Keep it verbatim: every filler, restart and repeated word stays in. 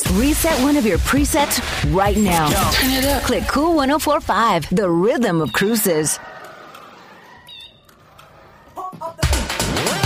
Reset one of your presets right now. Turn it up. Click Cool ten forty-five, the rhythm of cruises.